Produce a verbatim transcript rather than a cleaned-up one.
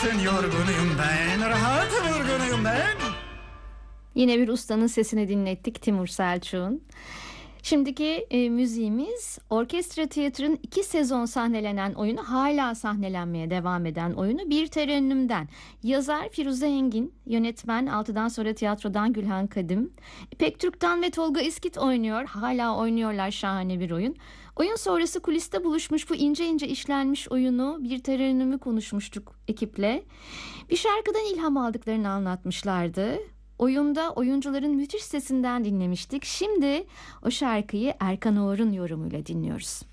Rahatın yorgunuyum ben, rahatın yorgunuyum ben. Yine bir ustanın sesini dinlettik, Timur Selçuk'un. Şimdiki e, müziğimiz orkestra tiyatrının iki sezon sahnelenen oyunu, hala sahnelenmeye devam eden oyunu Bir Terennüm'den. Yazar Firuze Engin, yönetmen altıdan sonra tiyatrodan Gülhan Kadim. İpek Türk'ten ve Tolga İskit oynuyor. Hala oynuyorlar, şahane bir oyun. Oyun sonrası kuliste buluşmuş, bu ince ince işlenmiş oyunu, Bir Terennüm'ü konuşmuştuk ekiple. Bir şarkıdan ilham aldıklarını anlatmışlardı. Oyunda oyuncuların müthiş sesinden dinlemiştik. Şimdi o şarkıyı Erkan Oğur'un yorumuyla dinliyoruz.